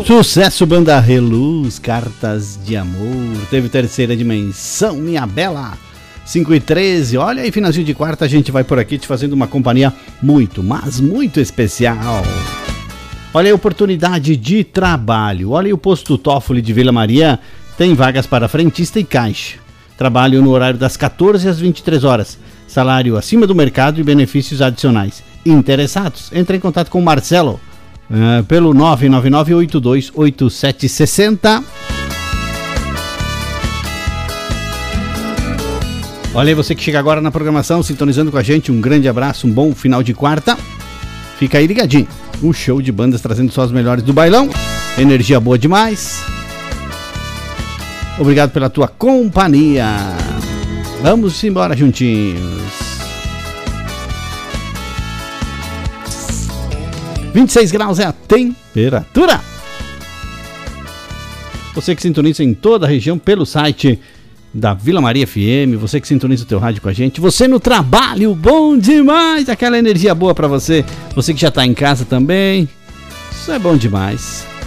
Sucesso, banda Reluz, Cartas de Amor. Teve Terceira Dimensão, Minha Bela. 5h13, olha aí, finalzinho de quarta, a gente vai por aqui te fazendo uma companhia muito, mas muito especial. Olha aí, oportunidade de trabalho. Olha aí, o posto Toffoli de Vila Maria tem vagas para frentista e caixa. Trabalho no horário das 14 às 23 horas. Salário acima do mercado e benefícios adicionais. Interessados? Entre em contato com o Marcelo pelo 999-828760. Olha aí, você que chega agora na programação, sintonizando com a gente, um grande abraço, um bom final de quarta. Fica aí ligadinho. Um show de bandas trazendo só as melhores do bailão. Energia boa demais. Obrigado pela tua companhia. Vamos embora juntinhos. 26 graus é a temperatura. Você que sintoniza em toda a região pelo site da Vila Maria FM, você que sintoniza o teu rádio com a gente, você no trabalho, bom demais, aquela energia boa pra você, você que já tá em casa também, isso é bom demais.